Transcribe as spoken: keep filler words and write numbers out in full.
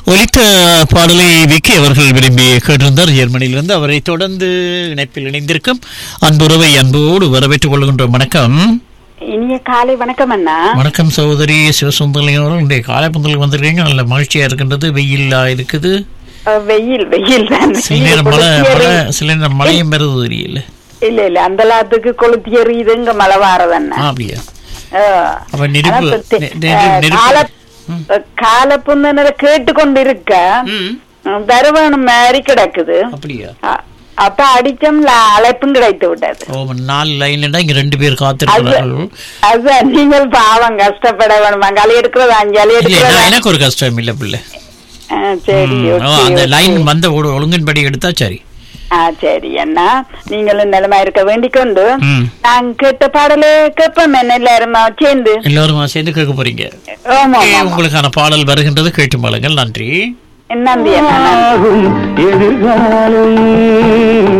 ஒலித்த பாடலை விக்கி அவர்கள் விரும்பி கேட்டிருந்தார் ஜெர்மனியிலிருந்து. அவரை தொடர்ந்து இணைப்பில் இணைந்திருக்கும் அன்புறவை அன்போடு வரவேற்றுக் கொள்கின்றோம். வணக்கம். இனிய காலை வணக்கம் அண்ணா. வணக்கம் சகோதரி சிவசுந்தரி அவர்கள். இன்றைய காலை பந்தலுக்கு வந்திருக்கீங்க. நல்ல மகிழ்ச்சியா இருக்கின்றது. வெயிலா இருக்குது. வெயில் வெயில் தான். சில நேரம் மழை மழை சில நேரம் மழையும் வருது தெரியல. இல்ல இல்ல அந்த லாத்துக்கு கொளுத்தி எறியுது இங்க மழை வாரதண்ணா. அப்படியா? அப்ப நெருப்பு கால புந்தனரை கேட்டு கொண்டு இருக்க தருவனம் மாதிரி கிடக்குது. அப்படியா? அப்ப அடிச்சம் அழைப்பும் கிடைத்து விட்டது. நாலு லைன்ல இங்க ரெண்டு பேர் காத்திருக்கிறார்கள். அதுதான் நீங்கள் பாவம் கஷ்டப்பட வேணும். அங்காலி எடுக்கிறது அஞ்சாலி எடுக்கிறது. எனக்கு ஒரு கஷ்டம் இல்ல பிள்ளை. சரி, அந்த லைன் வந்த ஒழுங்கின்படி எடுத்தா சரி. சரி அண்ணா, நீங்களும் நிலைமை இருக்க வேண்டிக் கொண்டு நான் கேட்ட பாடலே கேட்போம். என்ன எல்லாரும் சேர்ந்து எல்லாரும் சேர்ந்து கேட்க போறீங்க. உங்களுக்கான பாடல் வருகின்றது, கேட்டு பாருங்கள். நன்றி. நன்றி அண்ணா.